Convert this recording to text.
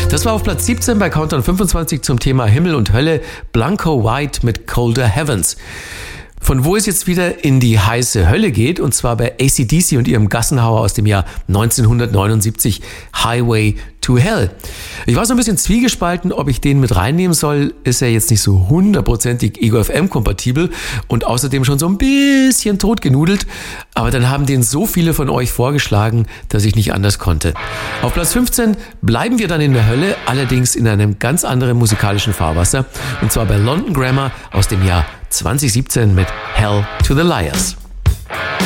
Das war auf Platz 17 bei Countdown 25 zum Thema Himmel und Hölle, Blanco White mit Colder Heavens. Von wo es jetzt wieder in die heiße Hölle geht, und zwar bei AC/DC und ihrem Gassenhauer aus dem Jahr 1979, Highway to Hell. Ich war so ein bisschen zwiegespalten, ob ich den mit reinnehmen soll. Ist er jetzt nicht so hundertprozentig Ego FM kompatibel und außerdem schon so ein bisschen totgenudelt. Aber dann haben den so viele von euch vorgeschlagen, dass ich nicht anders konnte. Auf Platz 15 bleiben wir dann in der Hölle, allerdings in einem ganz anderen musikalischen Fahrwasser. Und zwar bei London Grammar aus dem Jahr 2017 mit Hell to the Liars.